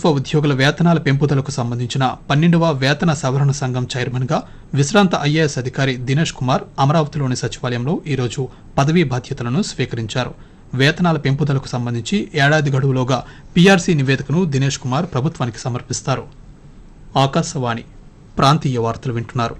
ఉద్యోగుల వేతనాల పెంపుదలకు సంబంధించిన 12వ వేతన సవరణ సంఘం చైర్మన్ గా విశ్రాంత ఐఏఎస్ అధికారి దినేష్ కుమార్ అమరావతిలోని సచివాలయంలో ఈరోజు పదవీ బాధ్యతలను స్వీకరించారు. వేతనాల పెంపుదలకు సంబంధించి ఏడాది గడువులోగా పీఆర్సీ నివేదికను దినేష్ కుమార్ ప్రభుత్వానికి సమర్పిస్తారు. ఆకాశవాణి ప్రాంతీయ వార్తలు వింటున్నారు.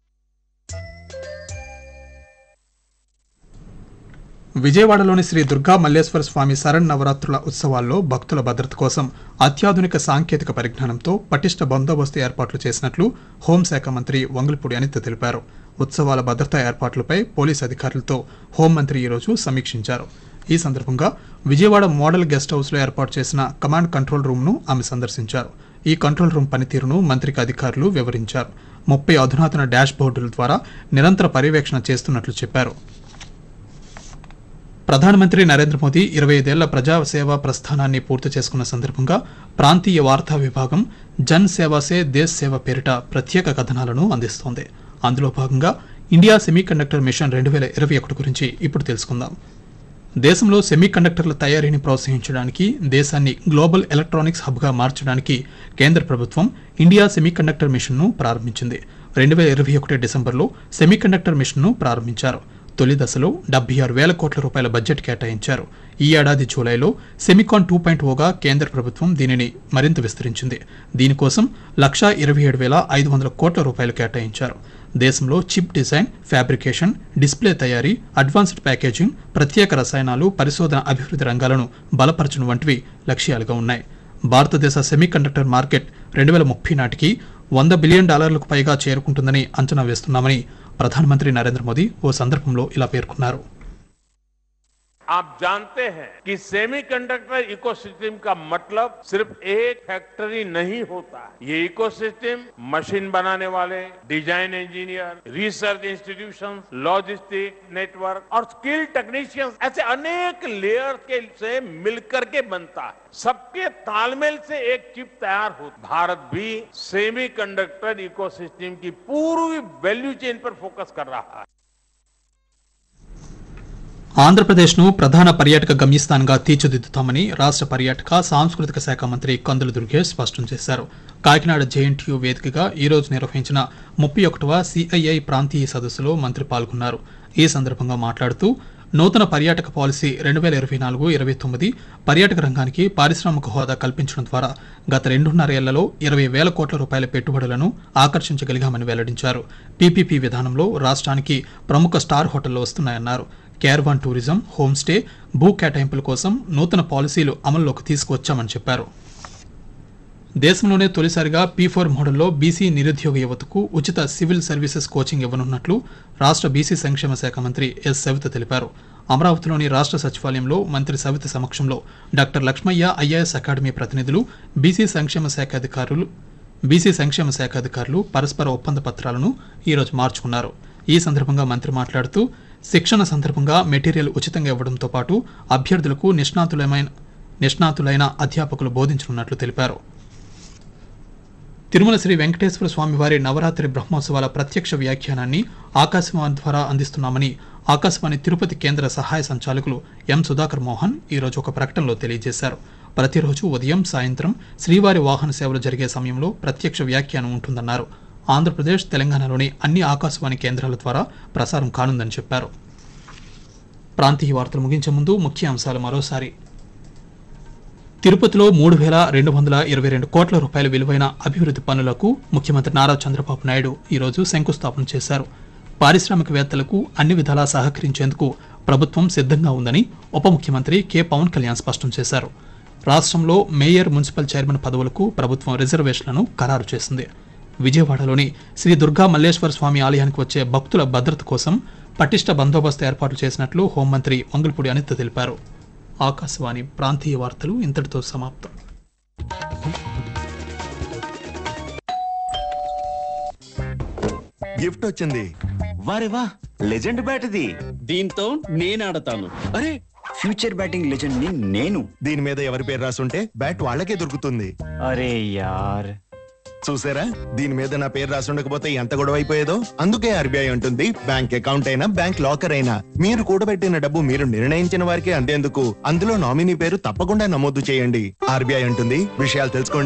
విజయవాడలోని శ్రీ దుర్గా మల్లేశ్వర స్వామి శరన్నవరాత్రుల ఉత్సవాల్లో భక్తుల భద్రత కోసం అత్యాధునిక సాంకేతిక పరిజ్ఞానంతో పటిష్ట బందోబస్తు ఏర్పాట్లు చేసినట్లు హోంశాఖ మంత్రి వంగలపూడి అనిత తెలిపారు. ఉత్సవాల భద్రతా ఏర్పాట్లపై పోలీసు అధికారులతో హోంమంత్రి ఈరోజు సమీక్షించారు. ఈ సందర్భంగా విజయవాడ మోడల్ గెస్ట్ హౌస్లో ఏర్పాటు చేసిన కమాండ్ కంట్రోల్ రూమ్ను ఆమె సందర్శించారు. ఈ కంట్రోల్ రూమ్ పనితీరును మంత్రికి అధికారులు వివరించారు. 30 అధునాతన డాష్ బోర్డుల ద్వారా నిరంతర పర్యవేక్షణ చేస్తున్నట్లు చెప్పారు. ప్రధానమంత్రి నరేంద్ర మోదీ 25 ఏళ్ల ప్రజాసేవా ప్రస్థానాన్ని పూర్తి చేసుకున్న సందర్భంగా ప్రాంతీయ వార్తా విభాగం జన్ సేవా సే దేశ్ సేవ పేరిట ప్రత్యేక కథనాలను అందిస్తోంది. అందులో భాగంగా ఇండియా సెమీకండక్టర్ మిషన్ 2021 గురించి ఇప్పుడు తెలుసుకుందాం. దేశంలో సెమీకండక్టర్ల తయారీని ప్రోత్సహించడానికి, దేశాన్ని గ్లోబల్ ఎలక్ట్రానిక్స్ హబ్గా మార్చడానికి కేంద్ర ప్రభుత్వం ఇండియా సెమీకండక్టర్ మిషన్ను ప్రారంభించింది. 2021 డిసెంబర్లో సెమీకండక్టర్ మిషన్ను ప్రారంభించారు. తొలి దశలో 76,000 కోట్ల రూపాయల బడ్జెట్ కేటాయించారు. ఈ ఏడాది జూలైలో సెమికాన్ 2.0గా కేంద్ర ప్రభుత్వం దీనిని మరింత విస్తరించింది. దీనికోసం 1,27,500 కోట్ల రూపాయలు కేటాయించారు. దేశంలో చిప్ డిజైన్, ఫ్యాబ్రికేషన్, డిస్ప్లే తయారీ, అడ్వాన్స్డ్ ప్యాకేజింగ్, ప్రత్యేక రసాయనాలు, పరిశోధన అభివృద్ధి రంగాలను బలపరచడం వంటివి లక్ష్యాలుగా ఉన్నాయి. భారతదేశ సెమీకండక్టర్ మార్కెట్ 2030 నాటికి $100 బిలియన్ పైగా చేరుకుంటుందని అంచనా వేస్తున్నామని ప్రధానమంత్రి నరేంద్ర మోదీ ఓ సందర్భంలో ఇలా పేర్కొన్నారు. आप जानते हैं कि सेमीकंडक्टर इकोसिस्टम का मतलब सिर्फ एक फैक्ट्री नहीं होता है. ये इकोसिस्टम मशीन बनाने वाले, design engineer, research institutions, logistic network और स्किल टेक्नीशियंस ऐसे अनेक लेयर के से मिलकर के बनता है. सबके तालमेल से एक चिप तैयार होती. भारत भी सेमीकंडक्टर इकोसिस्टम की पूरी वैल्यू चेन पर फोकस कर रहा है. ఆంధ్రప్రదేశ్ను ప్రధాన పర్యాటక గమ్యస్థానంగా తీర్చిదిద్దుతామని రాష్ట్ర పర్యాటక సాంస్కృతిక శాఖ మంత్రి కందుల దుర్గేష్ స్పష్టం చేశారు. కాకినాడ జేఎన్టీయూ వేదికగా ఈ రోజు నిర్వహించిన 31వ సిఐఐ ప్రాంతీయ సదస్సులో మంత్రి పాల్గొన్నారు. ఈ సందర్భంగా మాట్లాడుతూ నూతన పర్యాటక పాలసీ 2024-29 పర్యాటక రంగానికి పారిశ్రామిక హోదా కల్పించడం ద్వారా గత 2.5 ఏళ్లలో 20,000 కోట్ల రూపాయల పెట్టుబడులను ఆకర్షించగలిగామని వెల్లడించారు. పీపీపీ విధానంలో రాష్ట్రానికి ప్రముఖ స్టార్ హోటళ్లు వస్తున్నాయన్నారు. క్యారవాన్ టూరిజం, హోమ్ స్టే, భూ కేటాయింపుల కోసం నూతన పాలసీలు అమల్లోకి తీసుకువచ్చామని చెప్పారు. దేశంలోనే తొలిసారిగా P4 మోడల్లో బీసీ నిరుద్యోగ యువతకు ఉచిత సివిల్ సర్వీసెస్ కోచింగ్ ఇవ్వనున్నట్లు రాష్ట్ర బీసీ సంక్షేమ శాఖ మంత్రి ఎస్ సవిత తెలిపారు. అమరావతిలోని రాష్ట్ర సచివాలయంలో మంత్రి సవిత సమక్షంలో డాక్టర్ లక్ష్మయ్య ఐఏఎస్ అకాడమీ ప్రతినిధులు, బీసీ సంక్షేమ శాఖ అధికారులు పరస్పర ఒప్పంద పత్రాలను ఈరోజు మార్చుకున్నారు. ఈ సందర్భంగా మంత్రి మాట్లాడుతూ శిక్షణ సందర్భంగా మెటీరియల్ ఉచితంగా ఇవ్వడంతో పాటు అభ్యర్థులకు నిష్ణాతులైన అధ్యాపకులు బోధించనున్నట్లు తెలిపారు. తిరుమల శ్రీ వెంకటేశ్వర స్వామివారి నవరాత్రి బ్రహ్మోత్సవాల ప్రత్యక్ష వ్యాఖ్యానాన్ని ఆకాశవాణి ద్వారా అందిస్తున్నామని ఆకాశవాణి తిరుపతి కేంద్ర సహాయ సంచాలకులు ఎం సుధాకర్ మోహన్ ఈరోజు ఒక ప్రకటనలో తెలియజేశారు. ప్రతిరోజు ఉదయం, సాయంత్రం శ్రీవారి వాహన సేవలు జరిగే సమయంలో ప్రత్యక్ష వ్యాఖ్యానం ఉంటుందన్నారు. ఆంధ్రప్రదేశ్, తెలంగాణలోని అన్ని ఆకాశవాణి కేంద్రాల ద్వారా ప్రసారం కానుందని చెప్పారు. ప్రాంతీయ వార్తలు ముగించే ముందు ముఖ్య అంశాలు మరోసారి. తిరుపతిలో 3,222 కోట్ల రూపాయల విలువైన అభివృద్ధి పనులకు ముఖ్యమంత్రి నారా చంద్రబాబు నాయుడు ఈరోజు శంకుస్థాపన చేశారు. పారిశ్రామికవేత్తలకు అన్ని విధాలా సహకరించేందుకు ప్రభుత్వం సిద్ధంగా ఉందని ఉప ముఖ్యమంత్రి కె పవన్ కళ్యాణ్ స్పష్టం చేశారు. రాష్ట్రంలో మేయర్, మున్సిపల్ చైర్మన్ పదవులకు ప్రభుత్వం రిజర్వేషన్లను ఖరారు చేసింది. విజయవాడలోని శ్రీ దుర్గా మల్లేశ్వర స్వామి ఆలయానికి వచ్చే భక్తుల భద్రత కోసం పటిష్ట బందోబస్తు ఏర్పాట్లు చేసినట్లు హోంమంత్రి వంగలపూడి అనిత తెలిపారు. ఆకాశవాణి ప్రాంతీయ వార్తలు ఇంతటితో సమాప్తం. గిఫ్ట్ వచ్చింది. వారే వా, లెజెండ్ బ్యాట్ ఇది. దీంతో నేను ఆడతాను. అరే, ఫ్యూచర్ బ్యాటింగ్ లెజెండ్ ని నేను. దీని మీద ఎవరి పేరు రాసుంటే బ్యాట్ వాళ్ళకే దొరుకుతుంది. అరే యార్, చూసారా, దీని మీద నా పేరు రాసుండకపోతే ఎంత గొడవ అయిపోయేదో. అందుకే ఆర్బీఐ ఉంటుంది, బ్యాంక్ అకౌంట్ అయినా, బ్యాంక్ లాకర్ అయినా మీరు కూడబెట్టిన డబ్బు మీరు నిర్ణయించిన వారికి అందేందుకు అందులో నామినీ పేరు తప్పకుండా నమోదు చేయండి. ఆర్బీఐ ఉంటుంది, విషయాలు తెలుసుకోండి.